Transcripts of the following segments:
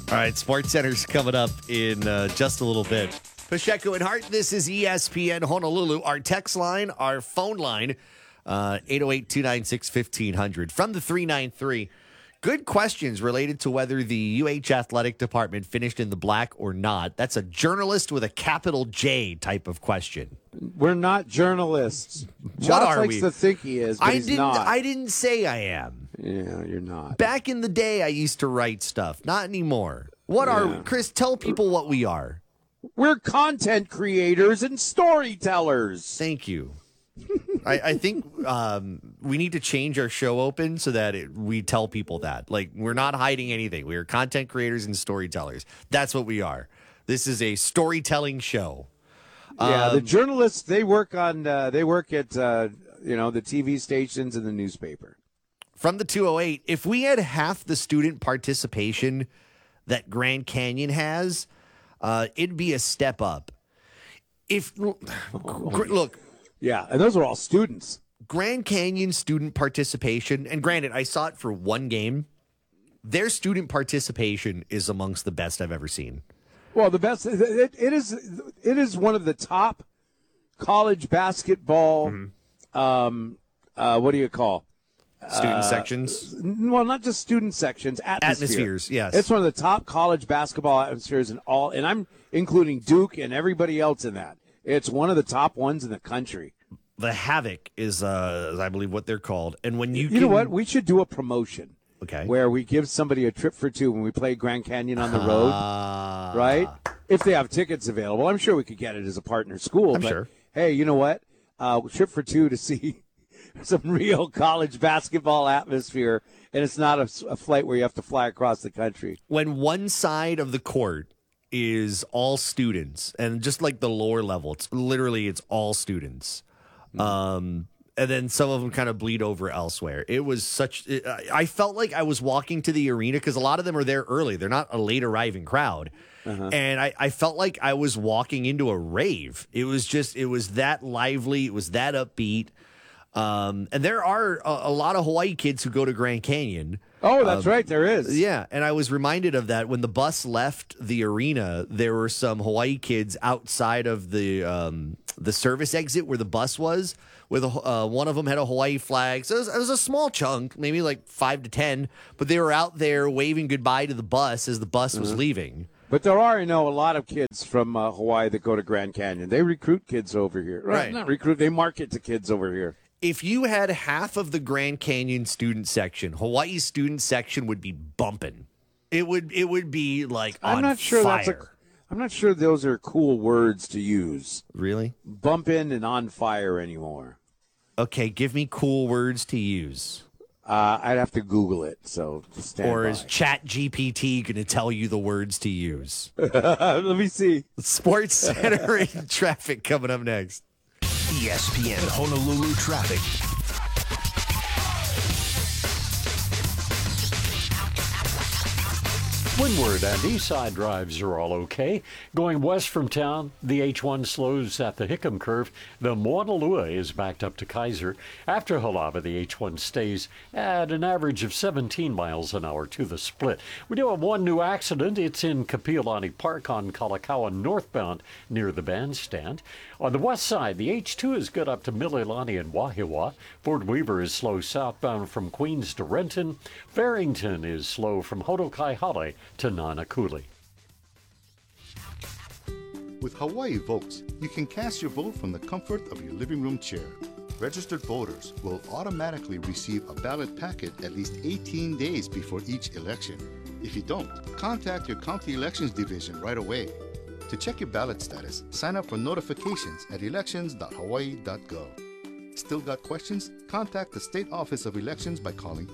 All right, Sports Center's coming up in just a little bit. Pacheco and Hart, this is ESPN Honolulu. Our text line, our phone line, 808-296-1500. From the 393, good questions related to whether the UH athletic department finished in the black or not. That's a journalist with a capital J type of question. We're not journalists. What Josh are likes we? to think he is, but he's not. I didn't say I am. Yeah, you're not. Back in the day, I used to write stuff. Not anymore. What are we? Chris, tell people what we are. We're content creators and storytellers. Thank you. I think we need to change our show open so that we tell people that. Like, we're not hiding anything. We are content creators and storytellers. That's what we are. This is a storytelling show. Yeah, the journalists, they work at the TV stations and the newspaper. From the 208, if we had half the student participation that Grand Canyon has, it'd be a step up. Look. Yeah, and those are all students. Grand Canyon student participation, and granted, I saw it for one game. Their student participation is amongst the best I've ever seen. Well, the best it is one of the top college basketball. What do you call student sections? Well, not just student sections. Atmospheres. Yes, it's one of the top college basketball atmospheres in all, and I'm including Duke and everybody else in that. It's one of the top ones in the country. The Havoc is, I believe, what they're called. And when you know what, we should do a promotion. Okay. Where we give somebody a trip for two when we play Grand Canyon on the road, right? If they have tickets available, I'm sure we could get it as a partner school. I'm sure. Hey, you know what? Trip for two to see some real college basketball atmosphere, and it's not a flight where you have to fly across the country. When one side of the court is all students, and just like the lower level, it's all students. And then some of them kind of bleed over elsewhere. It was I felt like I was walking to the arena because a lot of them are there early. They're not a late arriving crowd. And I felt like I was walking into a rave. It was that lively. It was that upbeat. And there are a lot of Hawaii kids who go to Grand Canyon. Oh, that's right. There is. Yeah. And I was reminded of that when the bus left the arena. There were some Hawaii kids outside of the service exit where the bus was. With one of them had a Hawaii flag. So it was a small chunk, maybe like 5 to 10. But they were out there waving goodbye to the bus as the bus was leaving. But there are, a lot of kids from Hawaii that go to Grand Canyon. They recruit kids over here. Right. Not recruit, they market to kids over here. If you had half of the Grand Canyon student section, Hawaii's student section would be bumping. It would be like on fire. I'm not sure those are cool words to use. Really? Bumping and on fire anymore. Okay, give me cool words to use. I'd have to Google it, so just stand Or by. is ChatGPT going to tell you the words to use? Let me see. Sports Center and traffic coming up next. ESPN Honolulu traffic. Windward and east side drives are all okay. Going west from town, the H1 slows at the Hickam curve. The Moanalua is backed up to Kaiser. After Halava, the H1 stays at an average of 17 miles an hour to the split. We do have one new accident. It's in Kapiolani Park on Kalakaua northbound near the bandstand. On the west side, the H2 is good up to Mililani and Wahiawa. Fort Weaver is slow southbound from Queens to Renton. Farrington is slow from Hotokaihale to Nanakuli. With Hawaii Votes, you can cast your vote from the comfort of your living room chair. Registered voters will automatically receive a ballot packet at least 18 days before each election. If you don't, contact your county elections division right away. To check your ballot status, sign up for notifications at elections.hawaii.gov. Still got questions? Contact the State Office of Elections by calling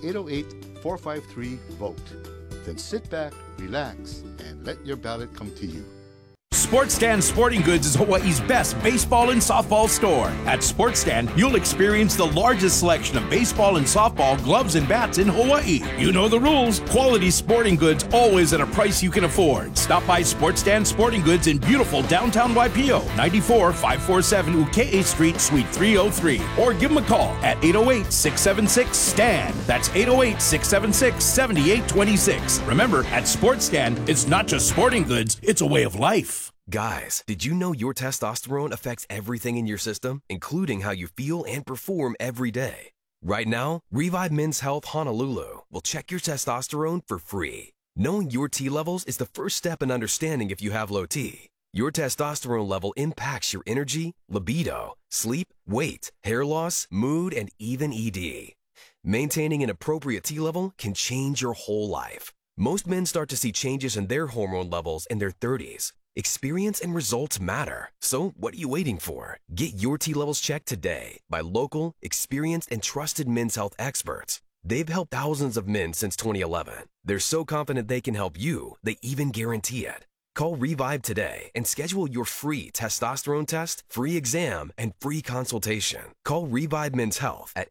808-453-VOTE. Then sit back, relax, and let your ballot come to you. Sports Stand Sporting Goods is Hawaii's best baseball and softball store. At Sports Stand, you'll experience the largest selection of baseball and softball gloves and bats in Hawaii. You know the rules. Quality sporting goods always at a price you can afford. Stop by Sports Stand Sporting Goods in beautiful downtown Waipio, 94-547 Uke'e Street, Suite 303. Or give them a call at 808-676-STAND. That's 808-676-7826. Remember, at Sports Stand, it's not just sporting goods, it's a way of life. Guys, did you know your testosterone affects everything in your system, including how you feel and perform every day? Right now, Revive Men's Health Honolulu will check your testosterone for free. Knowing your T levels is the first step in understanding if you have low T. Your testosterone level impacts your energy, libido, sleep, weight, hair loss, mood, and even ED. Maintaining an appropriate T level can change your whole life. Most men start to see changes in their hormone levels in their 30s. Experience and results matter. So what are you waiting for? Get your T levels checked today by local, experienced, and trusted men's health experts. They've helped thousands of men since 2011. They're so confident they can help you, they even guarantee it. Call Revive today and schedule your free testosterone test, free exam, and free consultation. Call Revive Men's Health at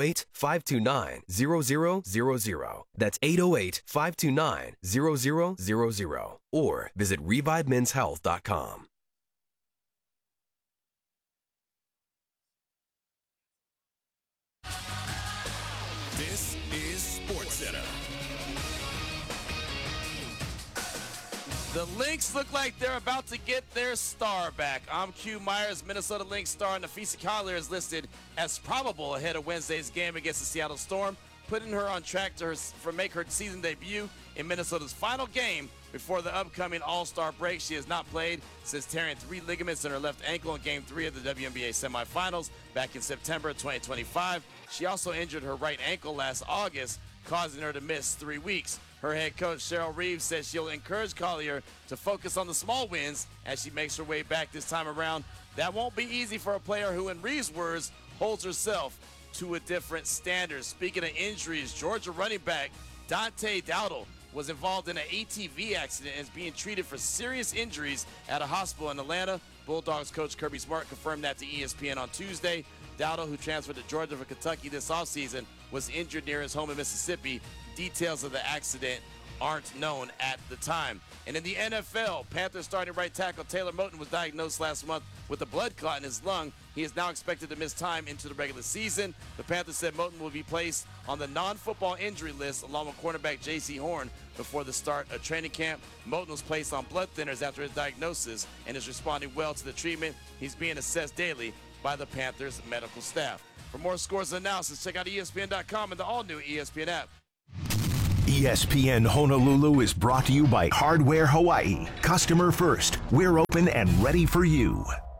808-529-0000. That's 808-529-0000. Or visit revivemenshealth.com. This is SportsCenter. The Lynx look like they're about to get their star back. I'm Q Myers, Minnesota Lynx star Nafisa Collier is listed as probable ahead of Wednesday's game against the Seattle Storm, putting her on track to make her season debut in Minnesota's final game before the upcoming All-Star break. She has not played since tearing 3 ligaments in her left ankle in Game 3 of the WNBA semifinals back in September 2025. She also injured her right ankle last August, causing her to miss 3 weeks. Her head coach, Cheryl Reeves, says she'll encourage Collier to focus on the small wins as she makes her way back this time around. That won't be easy for a player who, in Reeves' words, holds herself to a different standard. Speaking of injuries, Georgia running back Dante Dowdle was involved in an ATV accident and is being treated for serious injuries at a hospital in Atlanta. Bulldogs coach Kirby Smart confirmed that to ESPN on Tuesday. Dowdle, who transferred to Georgia from Kentucky this offseason, was injured near his home in Mississippi. Details of the accident aren't known at the time. And in the NFL, Panthers starting right tackle Taylor Moton was diagnosed last month with a blood clot in his lung. He is now expected to miss time into the regular season. The Panthers said Moton will be placed on the non-football injury list along with cornerback J.C. Horn before the start of training camp. Moton was placed on blood thinners after his diagnosis and is responding well to the treatment. He's being assessed daily by the Panthers medical staff. For more scores and analysis, check out ESPN.com and the all-new ESPN app. ESPN Honolulu is brought to you by Hardware Hawaii. Customer first. We're open and ready for you.